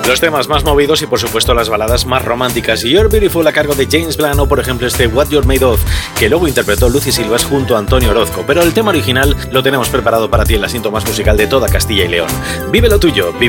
Los temas más movidos y por supuesto las baladas más románticas. You're Beautiful a cargo de James Blunt o por ejemplo este What You're Made Of que luego interpretó Lucy Silvas junto a Antonio Orozco. Pero el tema original lo tenemos preparado para ti en la cinta más musical de toda Castilla y León. Vive lo tuyo, vive